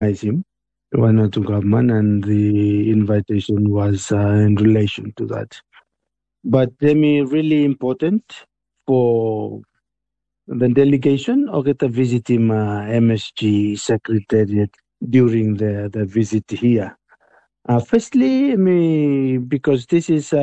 him when to government, and the invitation was in relation to that. But really important for the delegation or get a visit him MSG secretariat during the visit here. Firstly, because this is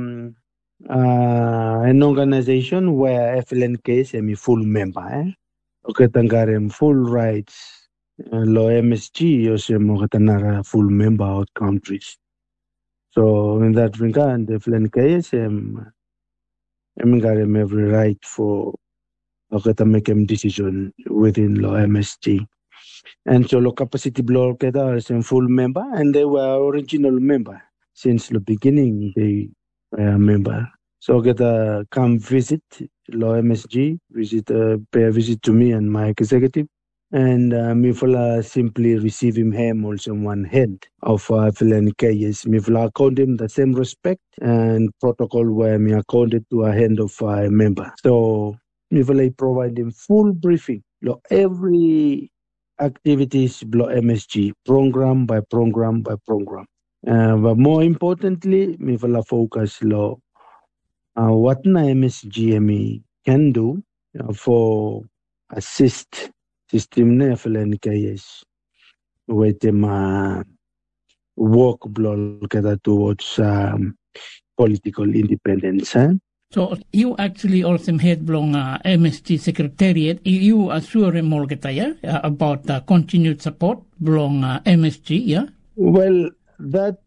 an organization where FLNK is a full member. Okay, tangarem full rights. Lo MSG is a full member of countries. So in that regard, FLNK is every right for to make a decision within lo MSG. And so lo capacity block is a full member, and they were original member since the beginning. They were a member. So get come visit lo MSG, pay a visit to me and my executive, and me simply receive him also in one hand of FLNKs. Me account him the same respect and protocol where me accounted to a hand of a member. So me provide him full briefing. Every activities below MSG, program by program by program. But more importantly, me focus what na MSG can do for assist system na FLNKS with them work block towards political independence. So you actually also head belong MSG Secretariat. You assure Molgetaya about the continued support belong MSG, yeah? Well, that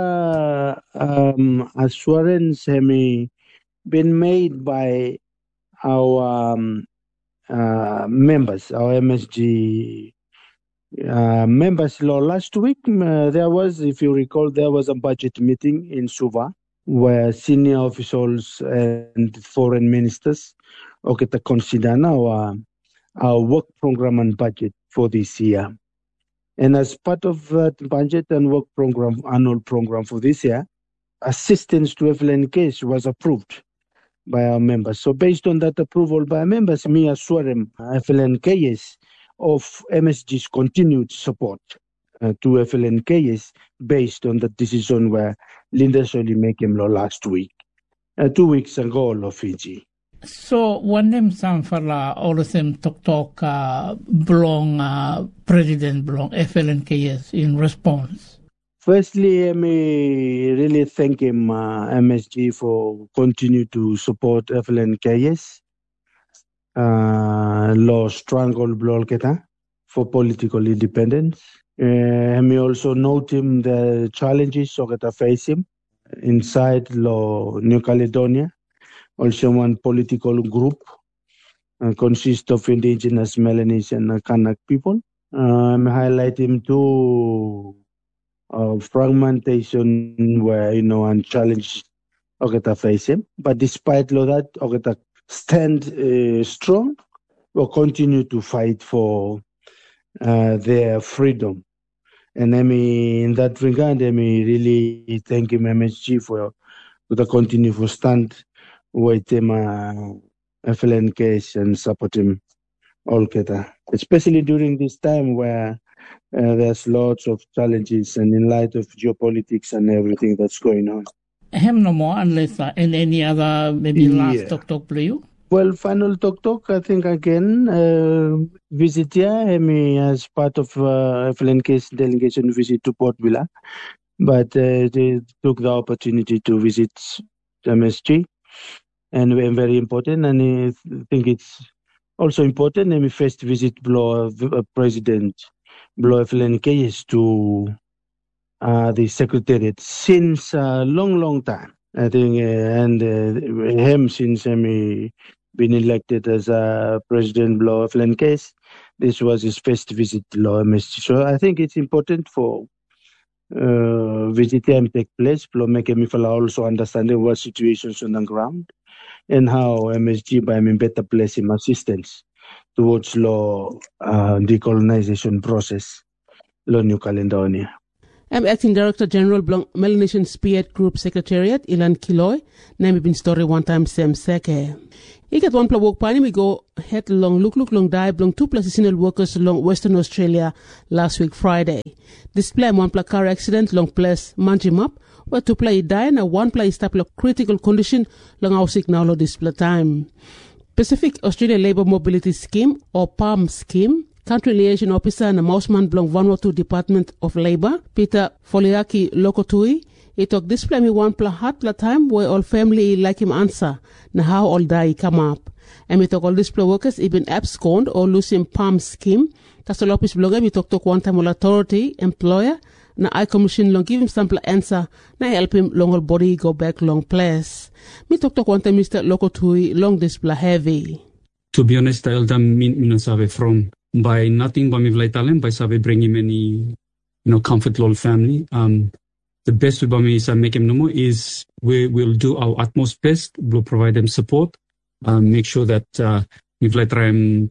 assurance been made by our members, our MSG members. Last week, there was, if you recall, there was a budget meeting in Suva, where senior officials and foreign ministers to consider now our work program and budget for this year. And as part of that budget and work program, annual program for this year, assistance to FLNKs was approved by our members. So based on that approval by members, me assure them FLNKs of MSG's continued support to FLNKs based on the decision where Linda Sholi make him last week, 2 weeks ago, Fiji. So one them some fala all of them talk belong president belong FLNKS in response. Firstly, I really thank him MSG for continue to support FLNKS. Law strangle blocketa for political independence. Me also note him the challenges that face him inside New Caledonia. Also one political group consists of indigenous Melanesian and Kanak people. Highlight him too fragmentation where and challenges that face him. But despite that, stand strong or continue to fight for their freedom. And in that regard, really thank him MSG for the continue for stand with him FLNKs and support him all keta. Especially during this time where there's lots of challenges and in light of geopolitics and everything that's going on. Hem no more unless in any other maybe last talk for you. Well, final talk. I think again visit here as part of FLNK's delegation visit to Port Vila, but they took the opportunity to visit MSG, and very important. And I think it's also important. Let me first visit President FLNK is to the secretariat since a long time. I think, and him since been elected as President of FLNK, this was his first visit to MSG. So I think it's important for visit him take place. Make him also understanding what situations on the ground and how MSG by better place him assistance towards decolonization process, New Caledonia. I'm Acting Director General Blong Melanesian Spearhead Group Secretariat Ilan Kiloi. Name been story one time Sem Seke. I get one pla walk pani we go head long look long die blong 2 seasonal workers along Western Australia last week Friday. Display one pla car accident long place Manjimap where 2 pla die and 1 pla is stable critical condition long our signal display time. Pacific Australia Labour Mobility Scheme or PALM scheme. Country Liaison Officer and Mausman Blong Vanuatu Department of Labour, Peter Foliaki Lokotui, he talk display me one pla hat la time where all family like him answer, na how all die come up. And we talk all display workers even abscond or losing PALM scheme. Tassolopis blogger we talk one time all authority, employer, na I commission long give him sample answer, na help him long all body go back long place. Me talk one time Mr. Lokotui long display heavy. To be honest, I'll minasave from by nothing by me talent by sabe bring him any comfort lol family. The best way by me is make him no more is we will do our utmost best. We'll provide them support. Make sure that we've try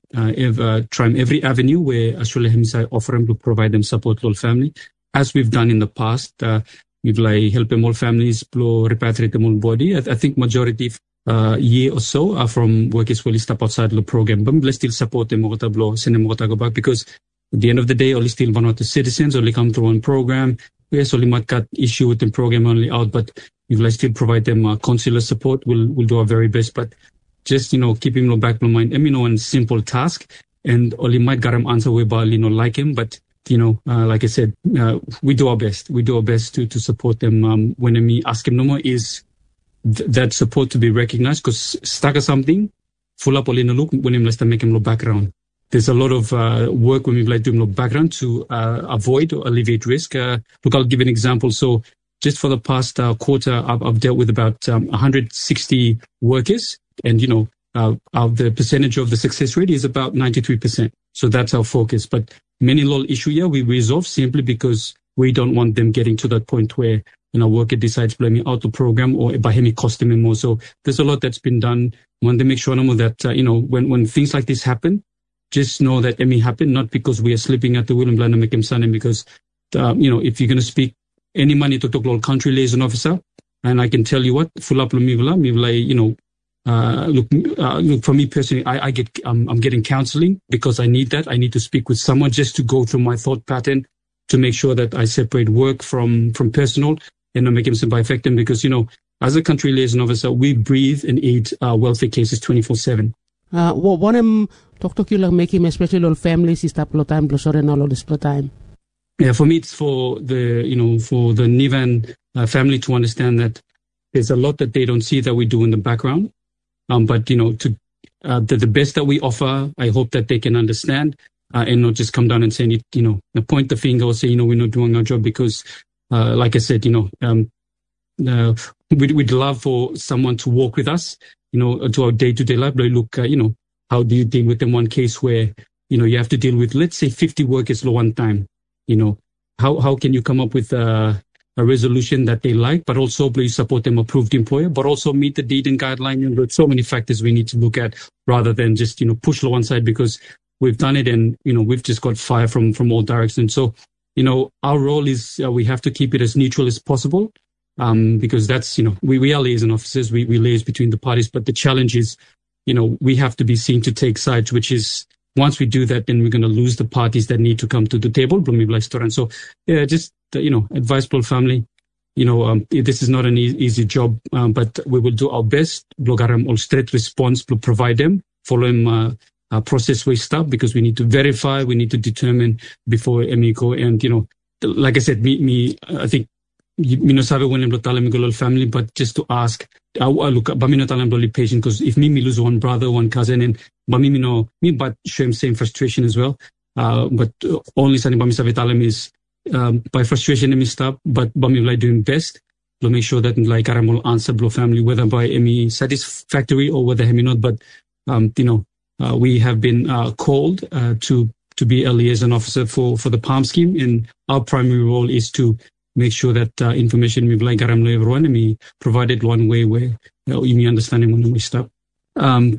every avenue where Australia himself offer them to provide them support lol family, as we've done in the past. We've help them all families repatriate them all body. I think majority year or so are from workers who step outside the program. But let's still support them send them go back, because at the end of the day, only still Vanuatu citizens only come through one program. Yes, only might cut issue with the program only out, but we'll still provide them consular support. We'll do our very best, but just keep him back in mind. One simple task, and only might get him answer whereby like him, but like I said, we do our best. We do our best to support them. When me ask him no more is that support to be recognized, because stuck or something, full up all in a look when him let's make him look background. There's a lot of work when we like to look background to avoid or alleviate risk. Look, I'll give an example. So just for the past quarter, I've dealt with about 160 workers, and the percentage of the success rate is about 93%. So that's our focus. But many little issue here we resolve simply because we don't want them getting to that point where worker decides blaming out the program or by him it cost them more. So there's a lot that's been done. Want to make sure that when things like this happen, just know that it may happen not because we are slipping at the wheel and blind to make him son, because if you're going to speak any money to talk country liaison officer, and I can tell you what, full up look, for me personally, I'm getting counseling because I need that. I need to speak with someone just to go through my thought pattern to make sure that I separate work from personal and make him by effective, because, as a country liaison officer, we breathe and aid welfare cases 24/7. One talk you make him especially all families is tap time and all this time. Yeah, for me it's for the for the Nivan family to understand that there's a lot that they don't see that we do in the background. But the best that we offer, I hope that they can understand and not just come down and say point the finger or say we're not doing our job, because like I said, we'd love for someone to walk with us, to our day-to-day life. But look, how do you deal with them? One case where, you have to deal with, let's say, 50 workers at one time. How can you come up with a resolution that they like, but also please support them approved employer, but also meet the deed and guideline? There's so many factors we need to look at rather than just, push to one side because we've done it and, we've just got fire from all directions. So, our role is we have to keep it as neutral as possible. Because that's, we are liaison officers, we liaise between the parties, but the challenge is, we have to be seen to take sides, which is once we do that, then we're going to lose the parties that need to come to the table. So, yeah, just, advise Blog family, this is not an easy job, but we will do our best. Blogaram all straight response to provide them, follow them, process way stuff, because we need to verify, we need to determine before Emiko. And, like I said, I think, sabe when I'm family, but just to ask, look, I'm patient, because if me lose one brother, one cousin, and me but show him same frustration as well. But only something Bami is by frustration and stop, but Bami doing best to make sure that like I will answer Blow family, whether by any satisfactory or whether him not. But we have been called to be a liaison officer for the PALM scheme, and our primary role is to make sure that information we've like everyone and we provided one way where you may understanding when we stop.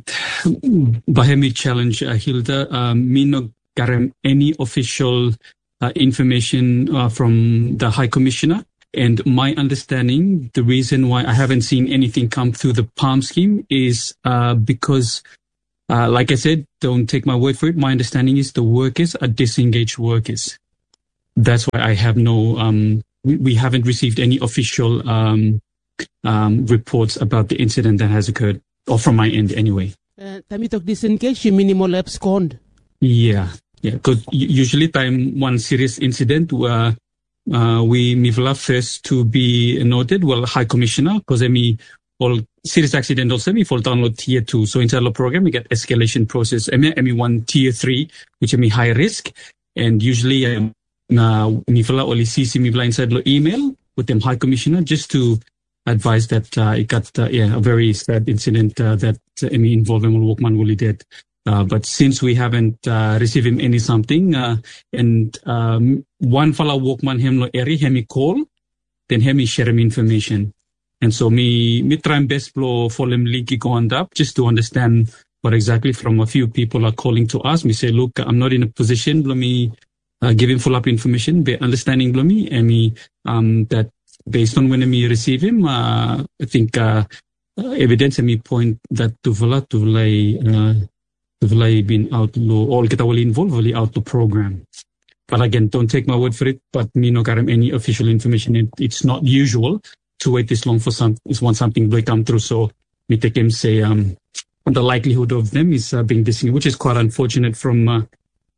Bahemi challenge Hilda, me no garam any official information from the High Commissioner. And my understanding, the reason why I haven't seen anything come through the PALM scheme is because, like I said, don't take my word for it. My understanding is the workers are disengaged workers. That's why I have no, we haven't received any official reports about the incident that has occurred, or from my end anyway. Time you talk disengaged, you minimal abscond. Yeah. Because usually time one serious incident where we mivla first to be noted, well, High Commissioner, because all serious accident also fall download tier 2. So inside the program, we get escalation process. one tier 3, which high risk. And usually, mivla only CC mivla inside the email with them High Commissioner just to advise that it got a very sad incident that involved Walkman Wooly dead. But since we haven't received him any something, and one fella Walkman him no area, hemi call, then hemi share him information. And so me try best blow for them leaky going up just to understand what exactly from a few people are calling to us. Me say, look, I'm not in a position, let me give him full up information, be understanding me, and me that based on when me receive him, I think evidence me point that to been outlaw, all get all involved, really outlaw program. But again, don't take my word for it, but me no got any official information. It's not usual to wait this long for something will come through. So me take him say, the likelihood of them is being disengaged, which is quite unfortunate from,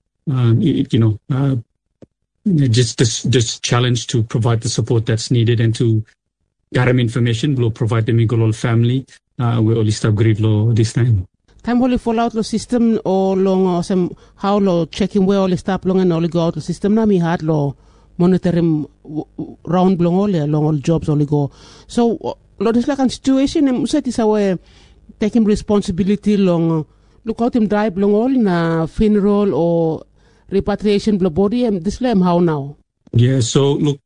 just this challenge to provide the support that's needed and to get them information, we'll provide them equal family, we only stop grieve law this time. Time only fall out the system or long or some how lo checking where all stop long and only go out the system na mi hard lo monitoring round long all long all jobs only go. So lo this like a situation and set is our taking responsibility long look out him drive long all na funeral or repatriation blo body and this lem how now. Yeah, so look,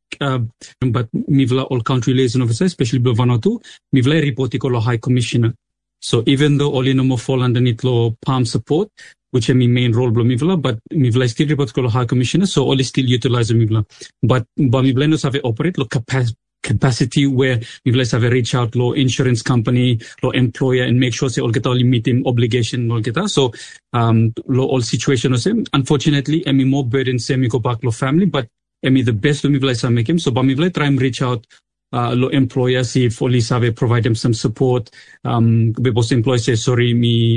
but mivla all country liaison officer, especially Vanuatu, mivla report ko lo High Commissioner. So even though all in fall underneath law PALM support, which is my main role blo mivla, but mivla still report ko lo High Commissioner, so all is still utilize mivla. But mivla no save operate lo capacity where mivla save reach out lo insurance company, lo employer and make sure say all get all meet him obligation all get. So lo all situation same. Unfortunately, more burden same go back lo family, but the best of mivla make him. So mivla try and reach out lo employer see if only save provide them some support. Because employer say sorry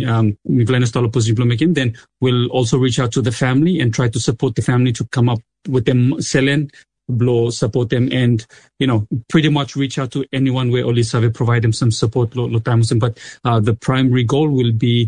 mivla no stalo possible make him, then we'll also reach out to the family and try to support the family to come up with them selling blow support them and pretty much reach out to anyone where only save provide them some support lo times. But the primary goal will be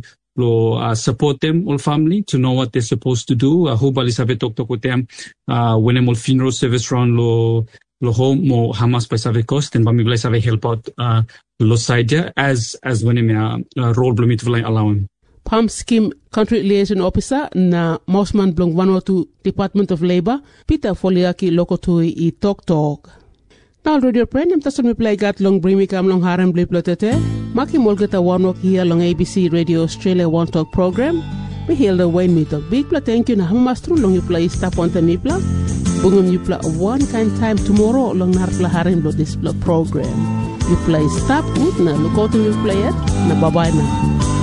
support them all family to know what they're supposed to do. Who bali save talk with them when them all funeral service run lo home mo hamas by save cost and bami bali save help out lo side as when them role blo mit allow him. PALM scheme country liaison officer na Mosman Blong Vanuatu Department of Labor Peter Foliaki Lokotui I Talk. Now radio friend im tasun mi play gat long bring me kam long harem blip lotete maki molgeta warnok here long ABC Radio Australia One Talk program we heal the way me talk big pla thank you na hamastru long you play stop on the mi pla bungum you pla one kind time tomorrow long nar pla harem lo this program you play stop good na lokotu you play it na bye bye na